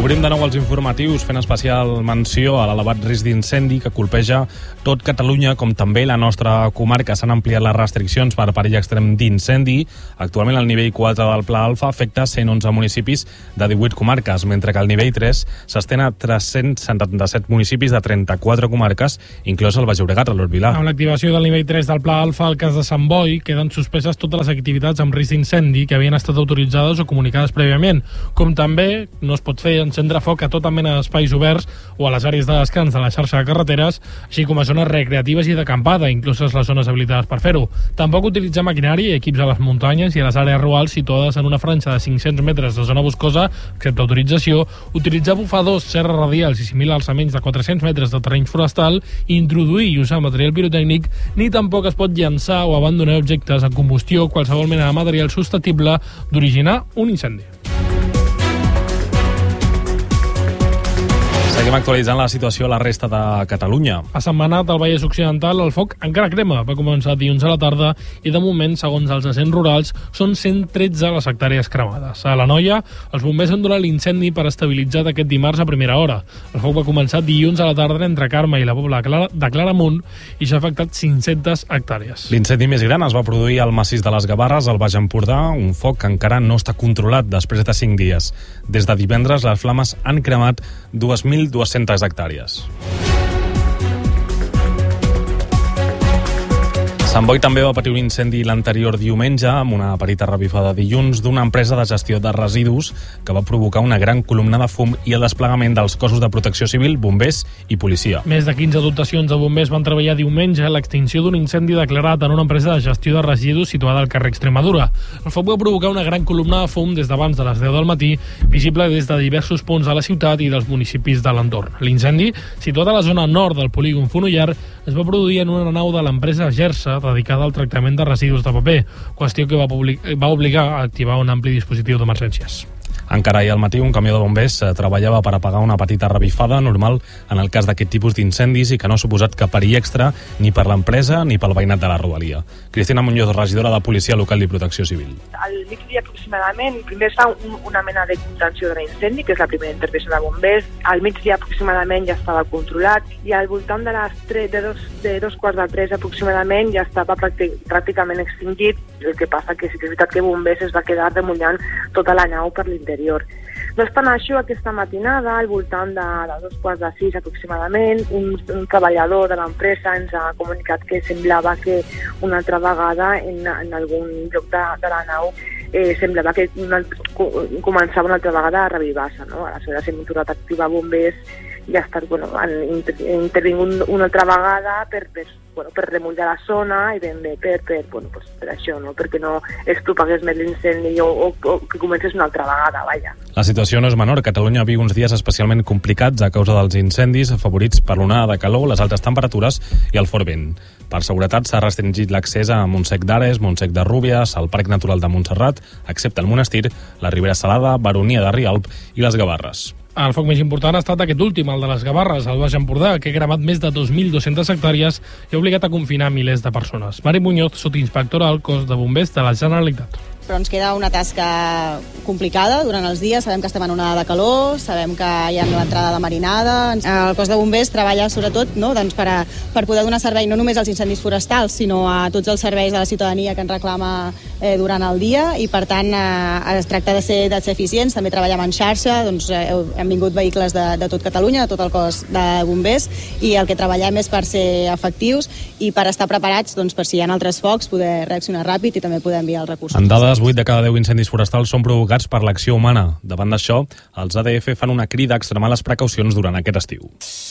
Obrim de nou els informatius fent especial menció a l'elevat risc d'incendi que colpeja tot Catalunya, com també la nostra comarca. S'han ampliat les restriccions per perill extrem d'incendi. Actualment el nivell 4 del Pla Alfa afecta 111 municipis de 18 comarques, mentre que el nivell 3 s'estén a 377 municipis de 34 comarques, inclòs el Baix Llobregat, a l'Orbilà. Amb l'activació del nivell 3 del Pla Alfa, al cas de Sant Boi, queden suspeses totes les activitats amb risc d'incendi que havien estat autoritzades o comunicades prèviament, com també no es pot fer encendre foc a tota mena d'espais oberts o a les àrees de descans de la xarxa de carreteres, així com a zones recreatives i d'acampada, incloses les zones habilitades per fer-ho. Tampoc utilitzar maquinari i equips a les muntanyes i a les àrees rurals situades en una franja de 500 metres de zona boscosa, excepte autorització, utilitzar bufadors, serres radials i similars a menys de 400 metres de terreny forestal, introduir i usar material pirotècnic, ni tampoc es pot llançar o abandonar objectes a combustió o qualsevol mena de material susceptible d'originar un incendi. Seguim actualitzant la situació a la resta de Catalunya. A Sant Manat, al Vallès Occidental, el foc encara crema. Va començar dilluns a la tarda i, de moment, segons els agents rurals, són 113 les hectàrees cremades. A l'Anoia, els bombers han donat l'incendi per estabilitzar d'aquest dimarts a primera hora. El foc va començar dilluns a la tarda entre Carme i la Pobla de Claramunt i ja ha afectat 500 hectàrees. L'incendi més gran es va produir al massís de les Gavarres, al Baix Empordà, un foc que encara no està controlat després de 5 dies. Des de divendres, les flames han cremat 2.200 hectàrees. Sant Boi també va patir un incendi l'anterior diumenge amb una petita revifada dilluns d'una empresa de gestió de residus que va provocar una gran columna de fum i el desplegament dels cossos de protecció civil, bombers i policia. Més de 15 dotacions de bombers van treballar diumenge a l'extinció d'un incendi declarat en una empresa de gestió de residus situada al carrer Extremadura. El foc va provocar una gran columna de fum des d'abans de les 10 del matí, visible des de diversos punts de la ciutat i dels municipis de l'entorn. L'incendi, situat a la zona nord del polígon Fonollar, es va produir en una nau de l'empresa Gersa dedicada al tractament de residus de paper, qüestió que va obligar a activar un ampli dispositiu d'emergències. Encara ahir al matí, un camió de bombers treballava per apagar una petita revifada normal en el cas d'aquest tipus d'incendis i que no ha suposat cap perill extra ni per l'empresa ni pel veïnat de la rodalia. Cristina Muñoz, regidora de Policia Local i Protecció Civil. Al migdia aproximadament, primer es fa una mena de contenció de l'incendi, que és la primera intervenció de bombers. Al migdia aproximadament ja estava controlat i al voltant de dos quarts de 3 aproximadament ja estava pràcticament extingit. El que passa que sí que és veritat que bombers es va quedar remullant tota la nau per l'interior. No obstant això, aquesta matinada, al voltant de 5:15 aproximadament, un treballador de l'empresa ens ha comunicat que semblava que una altra vegada en algun lloc de la nau semblava que començava una altra vegada a revivar-se, no? Aleshores hem tornat a activar bombers i han intervingut una altra vegada per remullar la zona i ben bé per això, no? Perquè no es propagués més l'incendi o que comencés una altra vegada, vaja. La situació no és menor. Catalunya viu uns dies especialment complicats a causa dels incendis afavorits per l'onada de calor, les altes temperatures i el fort vent. Per seguretat s'ha restringit l'accés a Montsec d'Ares, Montsec de Rúbies, al Parc Natural de Montserrat, excepte el Monestir, la Ribera Salada, Baronia de Rialb i les Gavarres. El foc més important ha estat aquest últim, el de les Gavarres, al Baix Empordà, que ha cremat més de 2.200 hectàrees i ha obligat a confinar milers de persones. Mari Muñoz, sotsinspectora al cos de bombers de la Generalitat. Però ens queda una tasca complicada durant els dies. Sabem que estem en onada de calor, sabem que hi ha l'entrada de marinada. El cos de bombers treballa sobretot, no, doncs per poder donar servei no només als incendis forestals, sinó a tots els serveis de la ciutadania que ens reclama durant el dia, i per tant es tracta de ser eficients. També treballem en xarxa, doncs hem vingut vehicles de tot Catalunya, de tot el cos de bombers, i el que treballem és per ser efectius i per estar preparats, doncs, per si hi ha altres focs, poder reaccionar ràpid i també poder enviar els recursos. En dades, 8 de cada 10 incendis forestals són provocats per l'acció humana. Davant d'això, els ADF fan una crida a extremar les precaucions durant aquest estiu.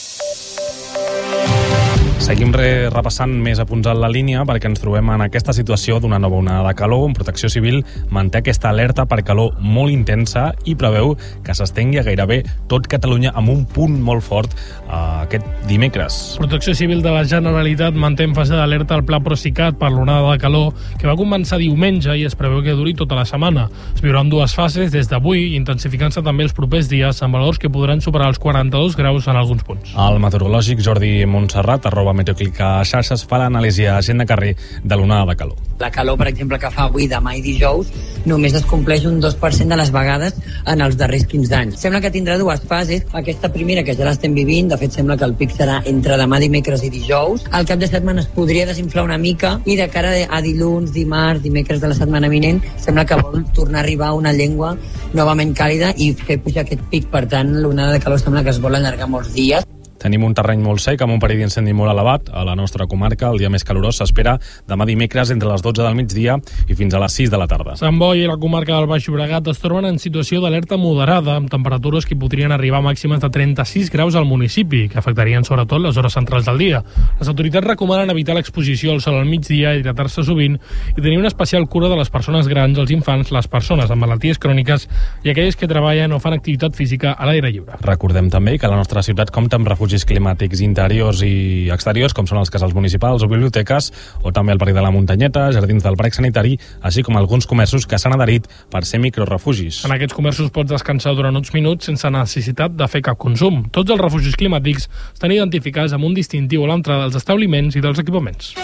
Seguim repassant més apunts en la línia perquè ens trobem en aquesta situació d'una nova onada de calor. Protecció Civil manté aquesta alerta per calor molt intensa i preveu que s'estengui a gairebé tot Catalunya amb un punt molt fort aquest dimecres. Protecció Civil de la Generalitat manté en fase d'alerta el pla Procicat per l'onada de calor que va començar diumenge i es preveu que duri tota la setmana. Es viurà en dues fases des d'avui, intensificant-se també els propers dies amb valors que podran superar els 42 graus en alguns punts. El meteorològic Jordi Montserrat, Meteoclic a xarxes fa l'anàlisi a gent de carrer de l'onada de calor. La calor, per exemple, que fa avui, demà i dijous, només es compleix un 2% de les vegades en els darrers 15 anys. Sembla que tindrà dues fases. Aquesta primera, que ja l'estem vivint, de fet sembla que el pic serà entre demà, dimecres i dijous. Al cap de setmana es podria desinflar una mica i de cara a dilluns, dimarts, dimecres de la setmana vinent, sembla que vol tornar a arribar a una llengua novament càlida i fer pujar aquest pic. Per tant, l'onada de calor sembla que es vol allargar molts dies. Tenim un terreny molt sec amb un perill d'incendi molt elevat a la nostra comarca. El dia més calorós s'espera demà dimecres entre les 12 del migdia i fins a les 6 de la tarda. Sant Boi i la comarca del Baix Llobregat es troben en situació d'alerta moderada, amb temperatures que podrien arribar a màximes de 36 graus al municipi, que afectarien sobretot les hores centrals del dia. Les autoritats recomanen evitar l'exposició al sol al migdia, hidratar-se sovint i tenir una especial cura de les persones grans, els infants, les persones amb malalties cròniques i aquelles que treballen o fan activitat física a l'aire lliure. Recordem també que la nostra ciutat compta amb refugis climàtics interiors i exteriors, com són els casals municipals o biblioteques, o també el Parc de la Muntanyeta, jardins del Parc Sanitari, així com alguns comerços que s'han adherit per ser microrefugis. En aquests comerços pots descansar durant uns minuts sense necessitat de fer cap consum. Tots els refugis climàtics estan identificats amb un distintiu a l'entrada dels establiments i dels equipaments.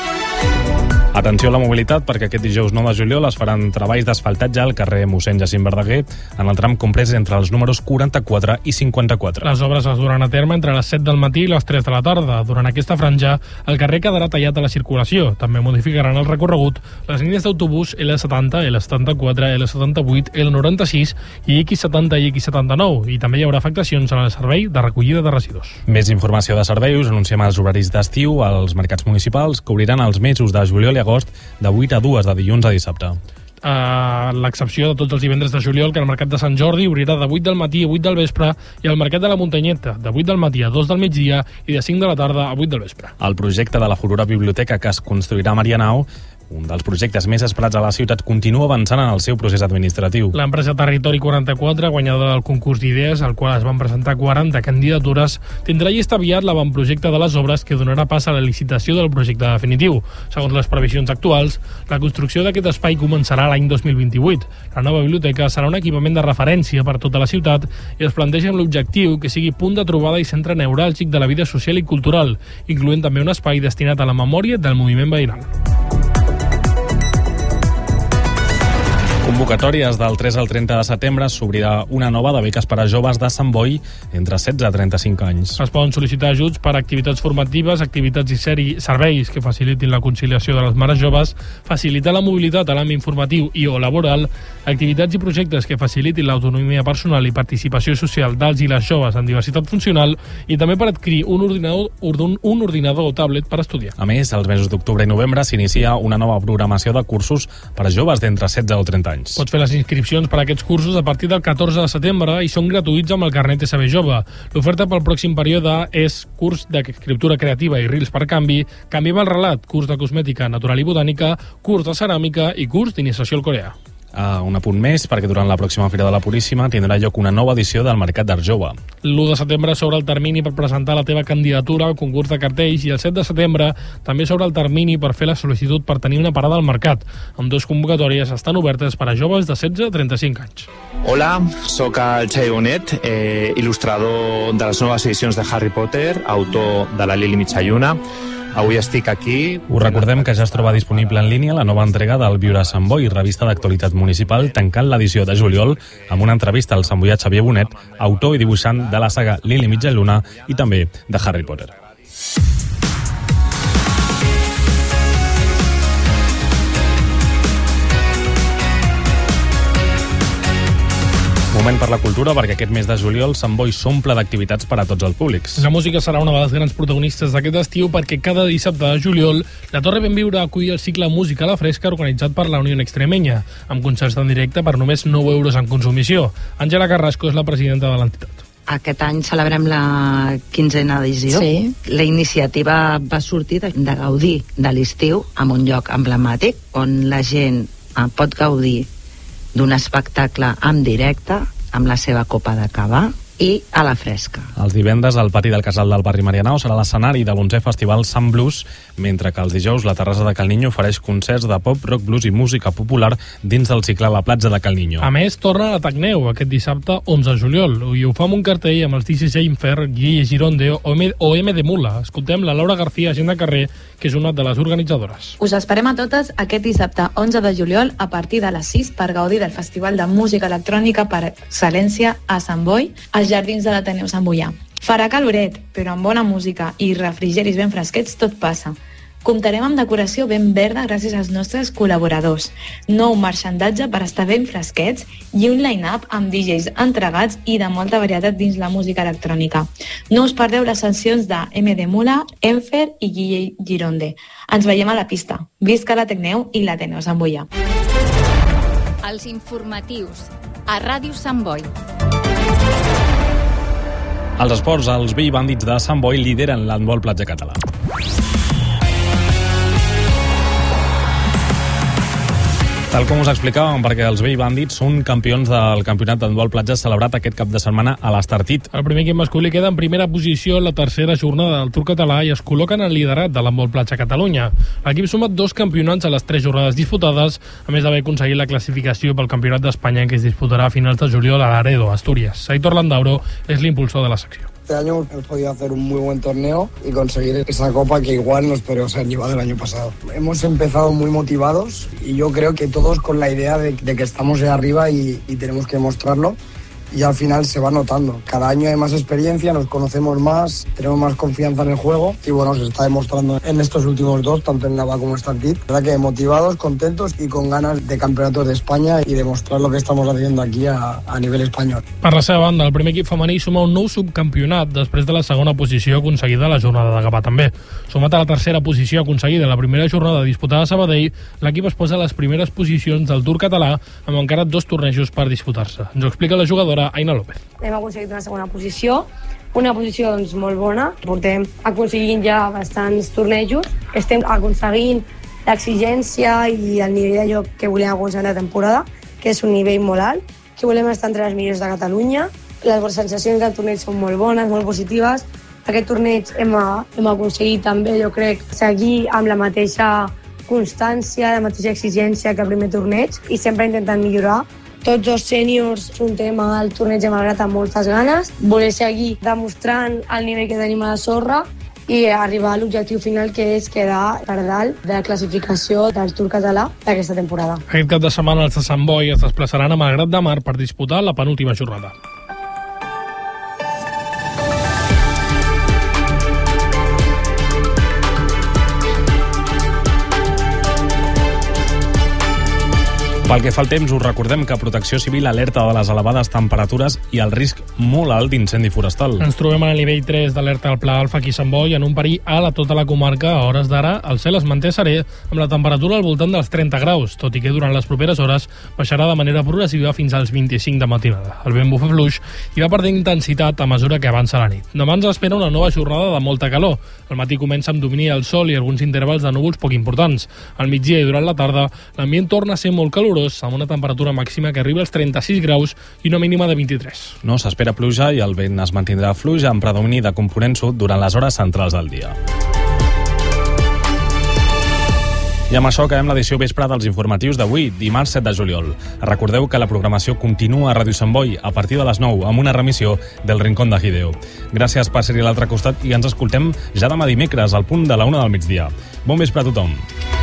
Atenció a la mobilitat, perquè aquest dijous 9 de juliol es faran treballs d'asfaltatge al carrer mossèn Jacint Verdaguer en el tram comprès entre els números 44 i 54. Les obres es duran a terme entre les 7 del matí i les 3 de la tarda. Durant aquesta franja, el carrer quedarà tallat a la circulació. També modificaran el recorregut les línies d'autobús L70, L74, L78, L96 i X70 i X79, i també hi haurà afectacions en el servei de recollida de residus. Més informació de serveis. Anunciem els horaris d'estiu als mercats municipals que obriran els mesos de juliol i agost de 8 a 2 de dilluns a dissabte. L'excepció de tots els divendres de juliol, que el Mercat de Sant Jordi obrirà de 8 del matí a 8 del vespre i el Mercat de la Muntanyeta de 8 del matí a 2 del migdia i de 5 de la tarda a 8 del vespre. El projecte de la futura biblioteca que es construirà a Marianao, un dels projectes més esperats a la ciutat, continua avançant en el seu procés administratiu. L'empresa Territori 44, guanyadora del concurs d'idees, al qual es van presentar 40 candidatures, tindrà llista aviat l'avantprojecte de les obres que donarà pas a la licitació del projecte definitiu. Segons les previsions actuals, la construcció d'aquest espai començarà l'any 2028. La nova biblioteca serà un equipament de referència per a tota la ciutat i es planteja amb l'objectiu que sigui punt de trobada i centre neuràlgic de la vida social i cultural, incloent també un espai destinat a la memòria del moviment veïnal. Convocatòries del 3 al 30 de setembre s'obrirà una nova de beques per a joves de Sant Boi entre 16 a 35 anys. Es poden sol·licitar ajuts per a activitats formatives, activitats i serveis que facilitin la conciliació de les mares joves, facilitar la mobilitat a l'àmbit informatiu i o laboral, activitats i projectes que facilitin l'autonomia personal i participació social dels i les joves en diversitat funcional i també per adquirir un ordinador o tablet per estudiar. A més, als mesos d'octubre i novembre s'inicia una nova programació de cursos per a joves d'entre 16 o 30 anys. Pots fer les inscripcions per a aquests cursos a partir del 14 de setembre i són gratuïts amb el carnet SB Jove. L'oferta pel pròxim període és curs d'escriptura creativa i reels per canvi, canvi amb el relat, curs de cosmètica natural i botànica, curs de ceràmica i curs d'iniciació al coreà. Un apunt més, perquè durant la pròxima Fira de la Puríssima tindrà lloc una nova edició del Mercat d'Art Jove. L'1 de setembre s'obre el termini per presentar la teva candidatura al concurs de cartells i el 7 de setembre també s'obre el termini per fer la sol·licitud per tenir una parada al mercat. Ambdues convocatòries estan obertes per a joves de 16 a 35 anys. Hola, sóc el Xavi Bonet, il·lustrador de les noves edicions de Harry Potter, autor de la Lili Mitjalluna. Avui estic aquí. Us recordem que ja es troba disponible en línia la nova entrega del Viure a Sant Boi, revista d'actualitat municipal, tancant l'edició de juliol amb una entrevista al santboià Xavier Bonet, autor i dibuixant de la saga Lili Mitjalluna i també de Harry Potter. Moment per la cultura, perquè aquest mes de juliol Sant Boi s'omple d'activitats per a tots els públics. La música serà una de les grans protagonistes d'aquest estiu perquè cada dissabte de juliol la Torre Benviure acull el cicle Música a la Fresca organitzat per la Unió Extremenya, amb concerts en directe per només 9 euros en consumició. Àngela Carrasco és la presidenta de l'entitat. Aquest any celebrem la 15a edició. Sí. La iniciativa va sortir de gaudir de l'estiu en un lloc emblemàtic on la gent pot gaudir d'un espectacle en directe amb la seva copa de cava i a la fresca. Els divendres el pati del Casal del barri Marianao serà l'escenari de l'11è Festival Sant Blues, mentre que els dijous la terrassa de Cal Niño ofereix concerts de pop, rock, blues i música popular dins del cicle La Platja de Cal Niño. A més, torna a Tecneu aquest dissabte 11 de juliol i ho fa amb un cartell amb els DJs Infer, Guille Gironde o M de Mula. Escoltem la Laura García, agent de carrer, que és una de les organitzadores. Us esperem a totes aquest dissabte 11 de juliol a partir de les 6 per gaudir del Festival de Música Electrònica per excel·lència a Sant Boi, als jardins de l'Ateneu Sant Boià. Farà caloret, però amb bona música i refrigeris ben fresquets tot passa. Comptarem amb decoració ben verda gràcies als nostres col·laboradors, nou marxandatge per estar ben fresquets i un line-up amb DJs entregats i de molta varietat dins la música electrònica. No us perdeu les sessions de M de Mula, Enfer i Guille Gironde. Ens veiem a la pista. Visca la Tecneu i l'Ateneu Sant Boià. Els informatius a Ràdio Sant Boi. Els esports, els Vell Bàndits de Sant Boi lideren l'handbol platja català. Tal com us explicàvem, perquè els Vell Bàndits són campions del campionat d'handbol platja celebrat aquest cap de setmana a l'Estartit. El primer equip masculí queda en primera posició en la tercera jornada del Tour català i es col·loquen en liderat de l'handbol platja a Catalunya. L'equip suma 2 campionats a les 3 jornades disputades, a més d'haver aconseguit la classificació pel Campionat d'Espanya que es disputarà a finals de juliol a Laredo, Astúries. Aitor Landauro és l'impulsor de la secció. Este año hemos podido hacer un muy buen torneo y conseguir esa copa que igual nos podríamos haber llevado el año pasado. Hemos empezado muy motivados y yo creo que todos con la idea de que estamos ahí arriba y tenemos que demostrarlo. Y al final se va notando. Cada año hay más experiencia, nos conocemos más, tenemos más confianza en el juego y bueno, se está demostrando en estos últimos 2, tanto en Nava como en Startit. La verdad que motivados, contentos y con ganas de campeonatos de España y demostrar lo que estamos haciendo aquí a nivel español. Per la seva banda, el primer equip femení suma un nou subcampionat després de la segona posició aconseguida a la jornada de Gavà també. Sumat a la tercera posició aconseguida a la primera jornada disputada a Sabadell, l'equip es posa a les primeres posicions del Tour català amb encara 2 tornejos per disputar-se. Ens ho explica la jugadora Aina López. Hem aconseguit una segona posició, una posició doncs, molt bona. Portem aconseguint ja bastants tornejos. Estem aconseguint l'exigència i el nivell de joc que volem aconseguir la temporada, que és un nivell molt alt, que volem estar entre les millors de Catalunya. Les sensacions del torneig són molt bones, molt positives. Aquest torneig hem aconseguit també, jo crec, seguir amb la mateixa constància, la mateixa exigència que el primer torneig i sempre intentant millorar. Tots els sèniors juntem al torneig de Malgrat amb moltes ganes, voler seguir demostrant el nivell que tenim a la sorra i arribar a l'objectiu final, que és quedar per dalt de la classificació del Tour català d'aquesta temporada. Aquest cap de setmana els de Sant Boi es desplaçaran a Malgrat de Mar per disputar la penúltima jornada. Pel que fa al temps, us recordem que Protecció Civil alerta de les elevades temperatures i el risc molt alt d'incendi forestal. Ens trobem al nivell 3 d'alerta al Pla Alfa aquí a Sant Boi, en un perill alt a tota la comarca. A hores d'ara, el cel es manté serè amb la temperatura al voltant dels 30 graus, tot i que durant les properes hores baixarà de manera progressiva fins als 25 de matinada. El vent bufa fluix i va perdent intensitat a mesura que avança la nit. Demà ens espera una nova jornada de molta calor. Al matí comença amb domini el sol i alguns intervals de núvols poc importants. Al migdia i durant la tarda, l'ambient torna a ser molt calorós, amb una temperatura màxima que arriba als 36 graus i una mínima de 23. No s'espera pluja i el vent es mantindrà fluix amb predomini de component sud durant les hores centrals del dia. I amb això acabem l'edició vespre dels informatius d'avui, dimarts 7 de juliol. Recordeu que la programació continua a Ràdio Sant Boi a partir de les 9 amb una remissió del Rincón de Hideo. Gràcies per ser-hi a l'altre costat i ens escoltem ja demà dimecres al punt de la 1 del migdia. Bon vespre a tothom.